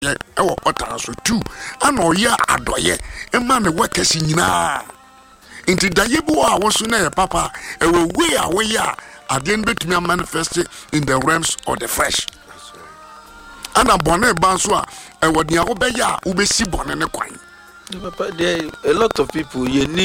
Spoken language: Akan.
ye ewo otara so 2 ana oye adoye e ma ne workers nyina inti daye bi wa wo so na ye papa ewo we a we ya aden betumi manifest in the realms of the flesh ana bone ban so a ewo dia wo be ya wo be si bone ne kwan Papa, there a lot of people you need